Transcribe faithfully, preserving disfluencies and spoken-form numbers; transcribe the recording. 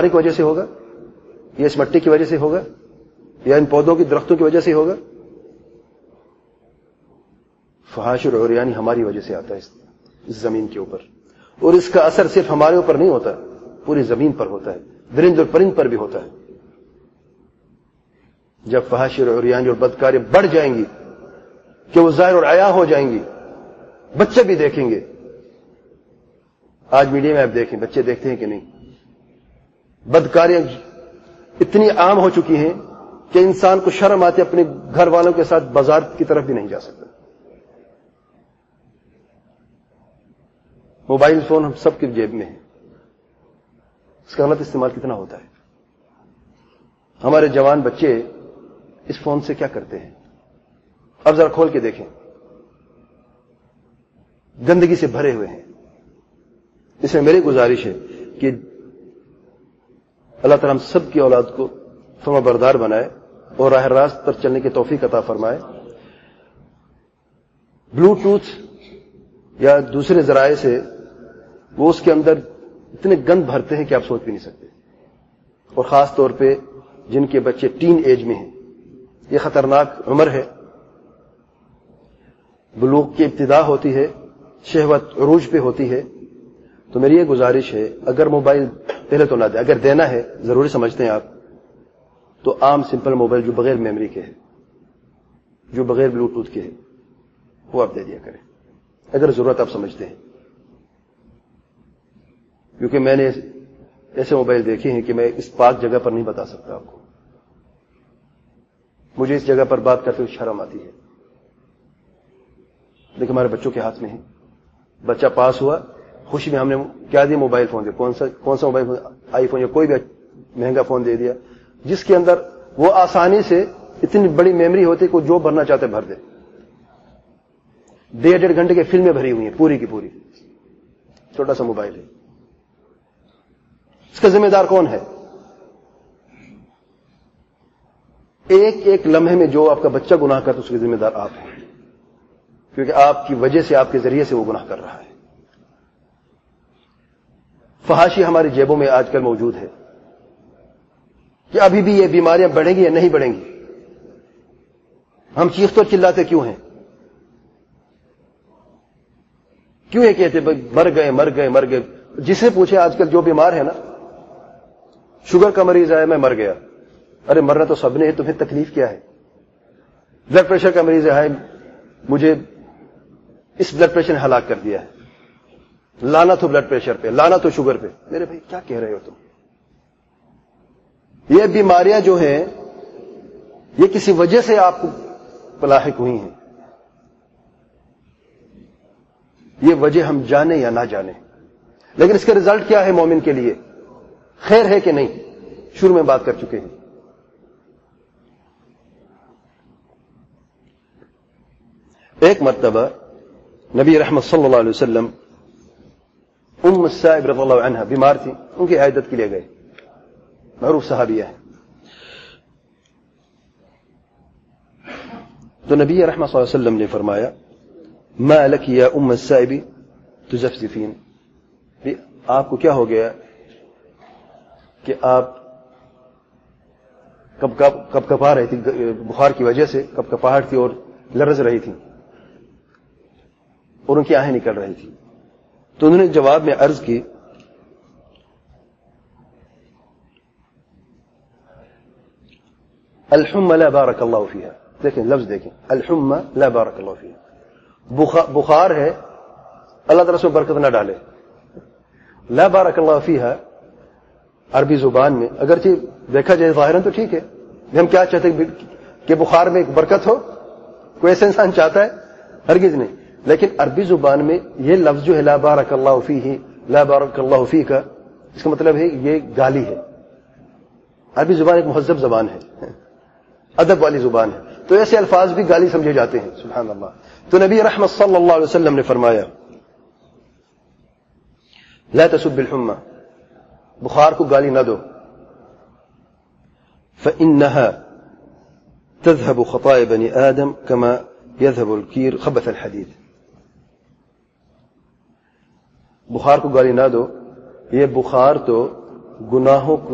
بخاری کی وجہ سے ہوگا، یا اس مٹی کی وجہ سے ہوگا، یا ان پودوں کی درختوں کی وجہ سے ہوگا؟ فحاشی اور عریانی ہماری وجہ سے آتا ہے اس زمین کے اوپر، اور اس کا اثر صرف ہمارے اوپر نہیں ہوتا، پوری زمین پر ہوتا ہے، درند اور پرند پر بھی ہوتا ہے۔ جب فحاشی اور عریانی اور بدکاری بڑھ جائیں گی کہ وہ ظاہر اور عیاں ہو جائیں گی، بچے بھی دیکھیں گے۔ آج میڈیا میں آپ دیکھیں، بچے دیکھتے ہیں کہ نہیں؟ بدکاریاں اتنی عام ہو چکی ہیں کہ انسان کو شرم آتی ہے، اپنے گھر والوں کے ساتھ بازار کی طرف بھی نہیں جا سکتا۔ موبائل فون ہم سب کی جیب میں ہے، اس کا غلط استعمال کتنا ہوتا ہے؟ ہمارے جوان بچے اس فون سے کیا کرتے ہیں؟ اب ذرا کھول کے دیکھیں، گندگی سے بھرے ہوئے ہیں۔ اس میں میری گزارش ہے کہ اللہ تعالیٰ ہم سب کی اولاد کو فرما بردار بنائے اور راہ راست پر چلنے کی توفیق عطا فرمائے۔ بلوٹوتھ یا دوسرے ذرائع سے وہ اس کے اندر اتنے گند بھرتے ہیں کہ آپ سوچ بھی نہیں سکتے، اور خاص طور پہ جن کے بچے ٹین ایج میں ہیں، یہ خطرناک عمر ہے، بلوغ کی ابتدا ہوتی ہے، شہوت عروج پہ ہوتی ہے۔ تو میری یہ گزارش ہے، اگر موبائل پہلے تو نہ دیں، اگر دینا ہے ضروری سمجھتے ہیں آپ، تو عام سمپل موبائل جو بغیر میموری کے ہے، جو بغیر بلوٹوتھ کے ہے، وہ آپ دے دیا کریں اگر ضرورت آپ سمجھتے ہیں۔ کیونکہ میں نے ایسے موبائل دیکھے ہیں کہ میں اس پاک جگہ پر نہیں بتا سکتا آپ کو، مجھے اس جگہ پر بات کرتے ہوئے شرم آتی ہے، لیکن ہمارے بچوں کے ہاتھ میں ہے۔ بچہ پاس ہوا، خوشی میں ہم نے کیا دیا؟ موبائل فون دیا۔ کون سا کون سا موبائل فون؟ آئی فون یا کوئی بھی مہنگا فون دے دیا، جس کے اندر وہ آسانی سے اتنی بڑی میموری ہوتی ہے کہ وہ جو بھرنا چاہتے بھر دے۔ ڈیڑھ ڈیڑھ گھنٹے کی فلمیں بھری ہوئی ہیں پوری کی پوری، چھوٹا سا موبائل ہے۔ اس کا ذمہ دار کون ہے؟ ایک ایک لمحے میں جو آپ کا بچہ گناہ کرتا اس کے ذمہ دار آپ ہیں، کیونکہ آپ کی وجہ سے، آپ کے ذریعے سے وہ گناہ کر رہا ہے۔ فحاشی ہماری جیبوں میں آج کل موجود ہے کہ ابھی بھی یہ بیماریاں بڑھیں گی یا نہیں بڑھیں گی؟ ہم چیختے اور چلاتے کیوں ہیں؟ کیوں یہ کہتے مر گئے مر گئے مر گئے؟ جسے پوچھے آج کل جو بیمار ہے نا، شوگر کا مریض ہے میں مر گیا، ارے مرنا تو سب نے ہے، تمہیں تکلیف کیا ہے؟ بلڈ پریشر کا مریض ہے، مجھے اس بلڈ پریشر نے ہلاک کر دیا ہے، لعنت ہو بلڈ پریشر پہ، لعنت ہو شوگر پہ۔ میرے بھائی کیا کہہ رہے ہو تم؟ یہ بیماریاں جو ہیں یہ کسی وجہ سے آپ کو لاحق ہوئی ہیں، یہ وجہ ہم جانیں یا نہ جانیں، لیکن اس کا رزلٹ کیا ہے مومن کے لیے؟ خیر ہے کہ نہیں؟ شروع میں بات کر چکے ہیں۔ ایک مرتبہ نبی رحمت صلی اللہ علیہ وسلم ام السائب رضی اللہ عنہ بیمار تھی، ان کی عیادت کے لیے گئے، معروف صحابیہ ہے۔ تو نبی رحمت صلی اللہ علیہ وسلم نے فرمایا ما لک یا ام السائب تزفزفین، آپ کو کیا ہو گیا کہ آپ کب کب کپا رہی تھی بخار کی وجہ سے، کب کپاہٹ تھی اور لرز رہی تھی اور ان کی آہیں نکل رہی تھی؟ تو انہوں نے جواب میں عرض کی الحمى لا بارك الله فيها، دیکھیں لفظ دیکھیں، الحمى لا بارك الله فيها، بخار ہے اللہ تعالیٰ اس میں برکت نہ ڈالے۔ لا بارك الله فيها عربی زبان میں اگرچہ دیکھا جائے ظاہراً تو ٹھیک ہے، ہم کیا چاہتے ہیں کہ بخار میں ایک برکت ہو؟ کوئی ایسا انسان چاہتا ہے؟ ہرگز نہیں۔ لیکن عربی زبان میں یہ لفظ جو ہے لا بارک اللہ فیہ، لا بارک اللہ فیک، اس کا مطلب ہے یہ گالی ہے۔ عربی زبان ایک مہذب زبان ہے، ادب والی زبان ہے، تو ایسے الفاظ بھی گالی سمجھے جاتے ہیں، سبحان اللہ۔ تو نبی رحمت صلی اللہ علیہ وسلم نے فرمایا لا تسب الحمى، بخار کو گالی نہ دو، فإنها تذهب خطايا بني آدم كما يذهب الكير خبث الحديد، بخار کو گالی نہ دو، یہ بخار تو گناہوں کو